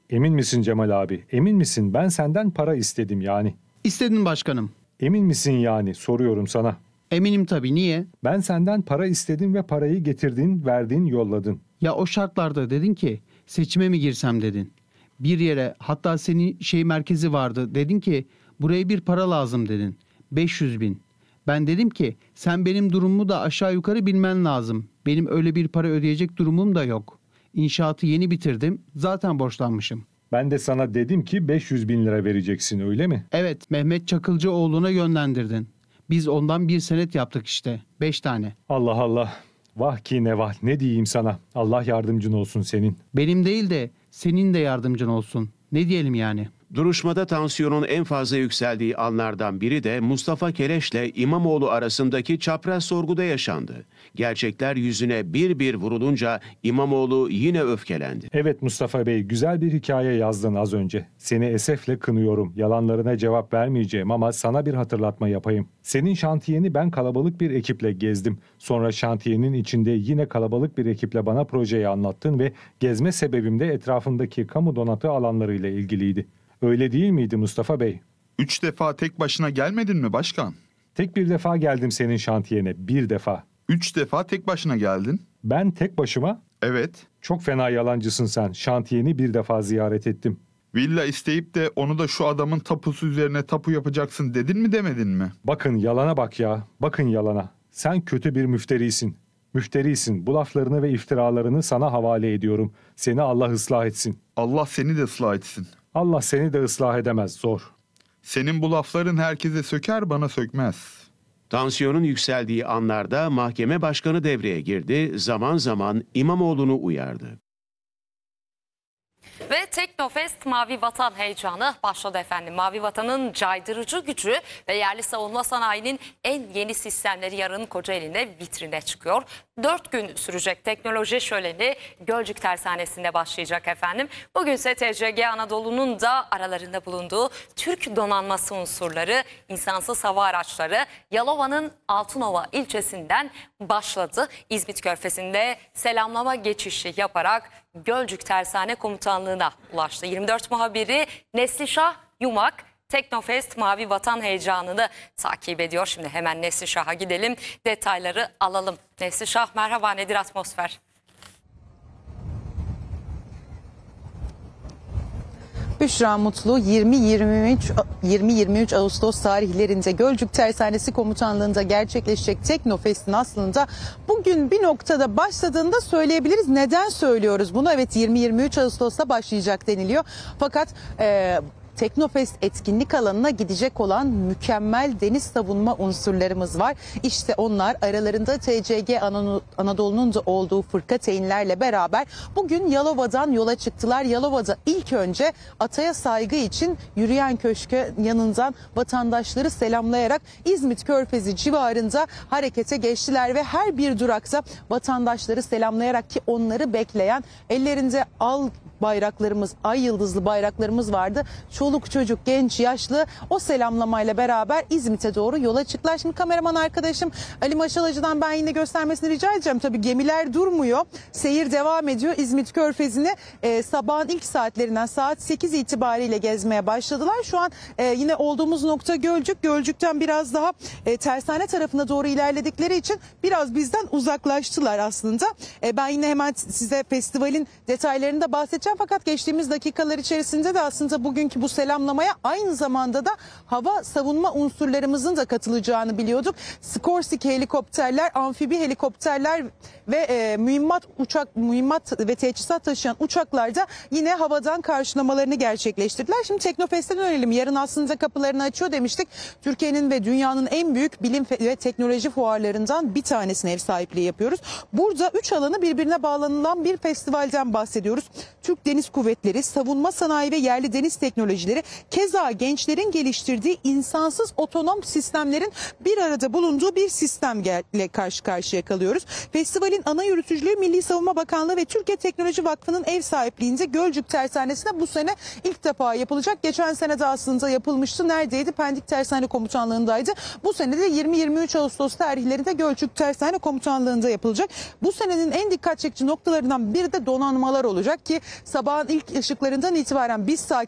Emin misin Cemal abi? Emin misin? Ben senden para istedim yani. İstedin başkanım. Emin misin yani? Soruyorum sana. Eminim tabii. Niye? Ben senden para istedim ve parayı getirdin, verdin, yolladın. Ya o şartlarda dedin ki seçime mi girsem dedin. Bir yere, hatta senin merkezi vardı. Dedin ki buraya bir para lazım dedin. 500 bin. Ben dedim ki sen benim durumumu da aşağı yukarı bilmen lazım. Benim öyle bir para ödeyecek durumum da yok. İnşaatı yeni bitirdim. Zaten borçlanmışım. Ben de sana dedim ki 500 bin lira vereceksin, öyle mi? Evet, Mehmet Çakılcıoğlu'na yönlendirdin. Biz ondan bir senet yaptık işte. 5 tane. Allah Allah. Vah ki ne vah. Ne diyeyim sana? Allah yardımcın olsun senin. Benim değil de senin de yardımcın olsun. Ne diyelim yani? Duruşmada tansiyonun en fazla yükseldiği anlardan biri de Mustafa Keleş'le İmamoğlu arasındaki çapraz sorguda yaşandı. Gerçekler yüzüne bir bir vurulunca İmamoğlu yine öfkelendi. Evet Mustafa Bey, güzel bir hikaye yazdın az önce. Seni esefle kınıyorum. Yalanlarına cevap vermeyeceğim ama sana bir hatırlatma yapayım. Senin şantiyeni ben kalabalık bir ekiple gezdim. Sonra şantiyenin içinde yine kalabalık bir ekiple bana projeyi anlattın ve gezme sebebim de etrafındaki kamu donatı alanlarıyla ilgiliydi. Öyle değil miydi Mustafa Bey? 3 defa tek başına gelmedin mi başkan? Tek bir defa geldim senin şantiyene, bir defa. 3 defa tek başına geldin. Ben tek başıma? Evet. Çok fena yalancısın sen. Şantiyeni bir defa ziyaret ettim. Villa isteyip de onu da şu adamın tapusu üzerine tapu yapacaksın dedin mi demedin mi? Bakın yalana bak ya. Bakın yalana. Sen kötü bir müfterisin. Müfterisin. Bu laflarını ve iftiralarını sana havale ediyorum. Seni Allah ıslah etsin. Allah seni de ıslah etsin. Allah seni de ıslah edemez. Zor. Senin bu lafların herkese söker, bana sökmez. Tansiyonun yükseldiği anlarda mahkeme başkanı devreye girdi, zaman zaman İmamoğlu'nu uyardı. Ve Teknofest Mavi Vatan heyecanı başladı efendim. Mavi Vatan'ın caydırıcı gücü ve yerli savunma sanayinin en yeni sistemleri yarın Kocaeli'nde vitrine çıkıyor. 4 gün sürecek teknoloji şöleni Gölcük Tersanesi'nde başlayacak efendim. Bugün ise TCG Anadolu'nun da aralarında bulunduğu Türk donanması unsurları, insansız hava araçları Yalova'nın Altınova ilçesinden başladı. İzmit Körfezi'nde selamlama geçişi yaparak Gölcük Tersane Komutanlığı'na ulaştı. 24 muhabiri Neslişah Yumak Teknofest Mavi Vatan heyecanını takip ediyor. Şimdi hemen Neslişah'a gidelim, detayları alalım. Neslişah merhaba, nedir atmosfer? Büşra Mutlu 20-23 Ağustos tarihlerinde Gölcük Tersanesi Komutanlığı'nda gerçekleşecek Teknofest'in aslında bugün bir noktada başladığını da söyleyebiliriz. Neden söylüyoruz bunu? Evet, 20-23 Ağustos'ta başlayacak deniliyor. Fakat Teknofest etkinlik alanına gidecek olan mükemmel deniz savunma unsurlarımız var. İşte onlar, aralarında TCG Anadolu'nun da olduğu fırkateynlerle beraber bugün Yalova'dan yola çıktılar. Yalova'da ilk önce ataya saygı için yürüyen köşkü yanından vatandaşları selamlayarak İzmit Körfezi civarında harekete geçtiler ve her bir durakta vatandaşları selamlayarak, ki onları bekleyen ellerinde al bayraklarımız, ay yıldızlı bayraklarımız vardı. Çoluk çocuk, genç, yaşlı o selamlamayla beraber İzmit'e doğru yola çıktılar. Şimdi kameraman arkadaşım Ali Maşalacı'dan ben yine göstermesini rica edeceğim. Tabii gemiler durmuyor. Seyir devam ediyor. İzmit Körfezi'ni sabahın ilk saatlerinden saat 8 itibariyle gezmeye başladılar. Şu an yine olduğumuz nokta Gölcük. Gölcük'ten biraz daha tersane tarafına doğru ilerledikleri için biraz bizden uzaklaştılar aslında. Ben yine hemen size festivalin detaylarını da bahsedeceğim. Fakat geçtiğimiz dakikalar içerisinde de aslında bugünkü bu selamlamaya aynı zamanda da hava savunma unsurlarımızın da katılacağını biliyorduk. Skorsky helikopterler, amfibi helikopterler ve mühimmat ve teçhizat taşıyan uçaklar da yine havadan karşılamalarını gerçekleştirdiler. Şimdi Teknofest'e dönelim. Yarın aslında kapılarını açıyor demiştik. Türkiye'nin ve dünyanın en büyük bilim ve teknoloji fuarlarından bir tanesine ev sahipliği yapıyoruz. Burada 3 alanı birbirine bağlanılan bir festivalden bahsediyoruz. Türk Deniz Kuvvetleri, savunma sanayi ve yerli deniz teknolojileri, keza gençlerin geliştirdiği insansız otonom sistemlerin bir arada bulunduğu bir sistemle karşı karşıya kalıyoruz. Festivalin ana yürütücülüğü Milli Savunma Bakanlığı ve Türkiye Teknoloji Vakfı'nın ev sahipliğinde Gölcük Tersanesi'nde bu sene ilk defa yapılacak. Geçen sene de aslında yapılmıştı. Neredeydi? Pendik Tersane Komutanlığı'ndaydı. Bu sene de 20-23 Ağustos tarihlerinde Gölcük Tersane Komutanlığı'nda yapılacak. Bu senenin en dikkat çekici noktalarından biri de donanmalar olacak ki sabahın ilk ışıklarından itibaren biz